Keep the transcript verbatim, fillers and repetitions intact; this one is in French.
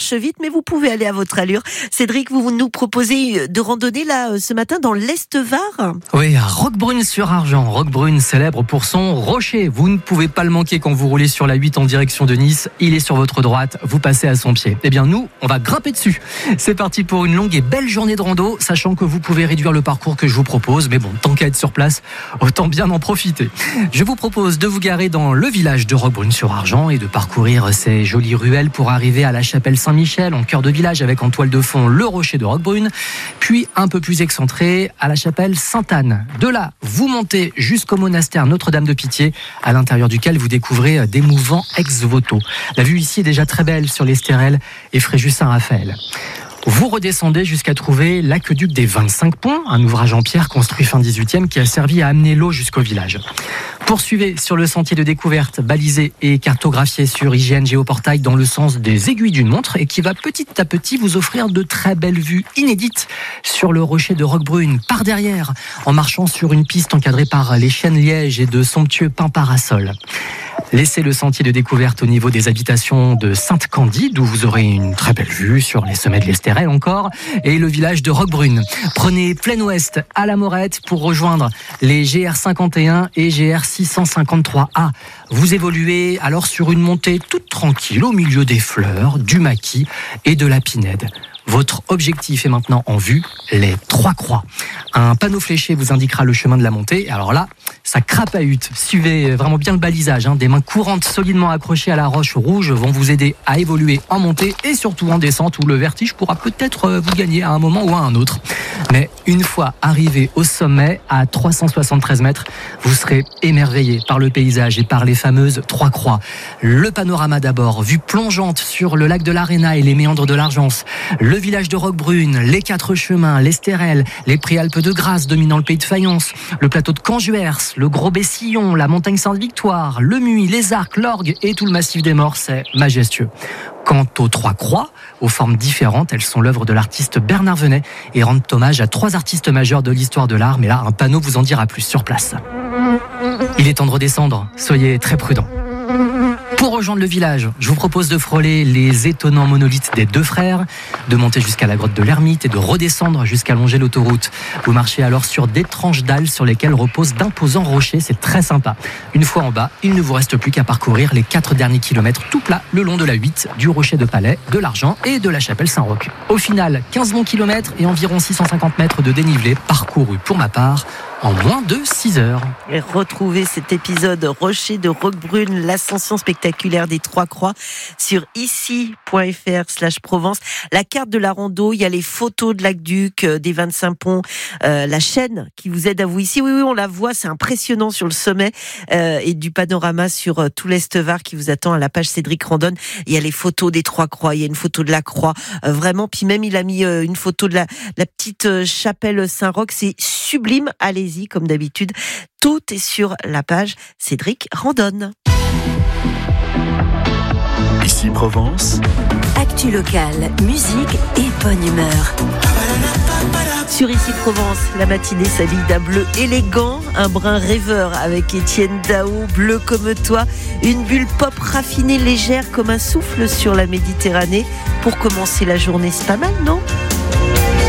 marche vite, mais vous pouvez aller à votre allure. Cédric, vous nous proposez de randonner là ce matin dans l'Est-Var. Oui, à Roquebrune-sur-Argent. Roquebrune, célèbre pour son rocher. Vous ne pouvez pas le manquer quand vous roulez sur la huit en direction de Nice. Il est sur votre droite, vous passez à son pied. Eh bien, nous, on va grimper dessus. C'est parti pour une longue et belle journée de rando, sachant que vous pouvez réduire le parcours que je vous propose. Mais bon, tant qu'à être sur place, autant bien en profiter. Je vous propose de vous garer dans le village de Roquebrune-sur-Argent et de parcourir ces jolies ruelles pour arriver à la chapelle Saint-Michel, en cœur de village, avec en toile de fond le rocher de Roquebrune, puis un peu plus excentré à la chapelle Sainte-Anne. De là, vous montez jusqu'au monastère Notre-Dame de Pitié, à l'intérieur duquel vous découvrez d'émouvants ex-voto. La vue ici est déjà très belle sur l'Estérel et Fréjus-Saint-Raphaël. Vous redescendez jusqu'à trouver l'aqueduc des vingt-cinq ponts, un ouvrage en pierre construit fin dix-huitième qui a servi à amener l'eau jusqu'au village. Poursuivez sur le sentier de découverte, balisé et cartographié sur I G N Géoportail dans le sens des aiguilles d'une montre et qui va petit à petit vous offrir de très belles vues inédites sur le rocher de Roquebrune, par derrière, en marchant sur une piste encadrée par les chênes lièges et de somptueux pins parasols. Laissez le sentier de découverte au niveau des habitations de Sainte-Candide, où vous aurez une très belle vue sur les sommets de l'Estérel encore, et le village de Roquebrune. Prenez plein ouest à la Morette pour rejoindre les G R cinquante et un et G R six cent cinquante-trois A. Vous évoluez alors sur une montée toute tranquille au milieu des fleurs, du maquis et de la pinède. Votre objectif est maintenant en vue, les Trois Croix. Un panneau fléché vous indiquera le chemin de la montée. Alors là, ça crapahute. Suivez vraiment bien le balisage. Hein. Des mains courantes solidement accrochées à la roche rouge vont vous aider à évoluer en montée et surtout en descente où le vertige pourra peut-être vous gagner à un moment ou à un autre. Mais une fois arrivé au sommet, à trois cent soixante-treize mètres, vous serez émerveillé par le paysage et par les fameuses Trois Croix. Le panorama d'abord, vue plongeante sur le lac de l'Aréna et les méandres de l'Argence. Le village de Roquebrune, les quatre chemins, l'Estérel, les préalpes de Grasse dominant le pays de Fayence, le plateau de Canjuers, le Gros Bessillon, la montagne Sainte-Victoire, le Muy, les Arcs, l'Orgue et tout le massif des Morts, c'est majestueux. Quant aux Trois Croix, aux formes différentes, elles sont l'œuvre de l'artiste Bernard Venet et rendent hommage à trois artistes majeurs de l'histoire de l'art, mais là, un panneau vous en dira plus sur place. Il est temps de redescendre, soyez très prudents. Pour rejoindre le village, je vous propose de frôler les étonnants monolithes des Deux Frères, de monter jusqu'à la grotte de l'Ermite et de redescendre jusqu'à longer l'autoroute. Vous marchez alors sur d'étranges dalles sur lesquelles reposent d'imposants rochers, c'est très sympa. Une fois en bas, il ne vous reste plus qu'à parcourir les quatre derniers kilomètres tout plat le long de la huit, du rocher de Palais, de l'Argent et de la chapelle Saint-Roch. Au final, quinze longs kilomètres et environ six cent cinquante mètres de dénivelé parcourus pour ma part en moins de six heures. Et retrouvez cet épisode Rocher de Roquebrune, l'ascension spectaculaire des Trois Croix sur ici.fr slash Provence. La carte de la rando, il y a les photos de l'aqueduc, des vingt-cinq ponts, euh, la chaîne qui vous aide à vous ici. Oui, oui, on la voit, c'est impressionnant sur le sommet euh, et du panorama sur euh, tout l'Est-Var qui vous attend à la page Cédric Randonne. Il y a les photos des Trois Croix, il y a une photo de la croix, euh, vraiment. Puis même, il a mis euh, une photo de la, la petite euh, chapelle Saint-Roch. C'est sublime, allez-y, comme d'habitude. Tout est sur la page Cédric Randonne. Ici Provence. Actu locale, musique et bonne humeur. Sur Ici Provence, la matinée s'habille d'un bleu élégant, un brun rêveur avec Étienne Dao, bleu comme toi, une bulle pop raffinée légère comme un souffle sur la Méditerranée. Pour commencer la journée, c'est pas mal, non ?